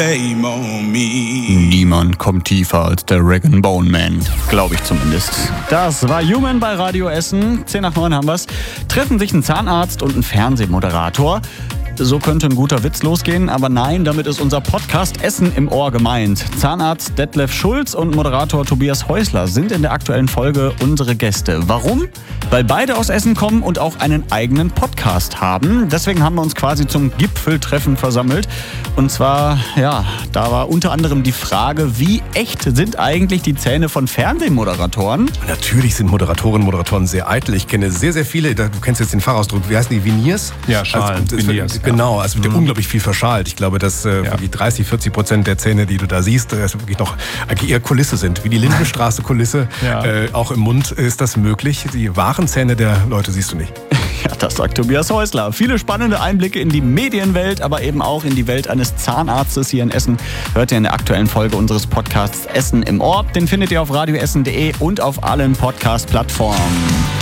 Shame on me. Niemand kommt tiefer als der Rag & Bone Man. Glaube ich zumindest. Das war Human bei Radio Essen. 10:09 haben wir's. Treffen sich ein Zahnarzt und ein Fernsehmoderator. So könnte ein guter Witz losgehen, aber nein, damit ist unser Podcast Essen im Ohr gemeint. Zahnarzt Detlef Schulz und Moderator Tobias Häusler sind in der aktuellen Folge unsere Gäste. Warum? Weil beide aus Essen kommen und auch einen eigenen Podcast haben. Deswegen haben wir uns quasi zum Gipfeltreffen versammelt. Und zwar, ja, da war unter anderem die Frage, wie echt sind eigentlich die Zähne von Fernsehmoderatoren? Natürlich sind Moderatorinnen und Moderatoren sehr eitel. Ich kenne sehr, sehr viele, du kennst jetzt den Fachausdruck, wie heißen die, Veneers? Ja, Schalen, Veneers. Genau, also wird ja unglaublich viel verschalt. Ich glaube, dass wirklich 30-40% der Zähne, die du da siehst, wirklich noch eigentlich eher Kulisse sind, wie die Lindenstraße-Kulisse. Ja. Auch im Mund ist das möglich. Die wahren Zähne der Leute siehst du nicht. Ja, das sagt Tobias Häusler. Viele spannende Einblicke in die Medienwelt, aber eben auch in die Welt eines Zahnarztes hier in Essen. Hört ihr in der aktuellen Folge unseres Podcasts Essen im Ohr. Den findet ihr auf radioessen.de und auf allen Podcast-Plattformen.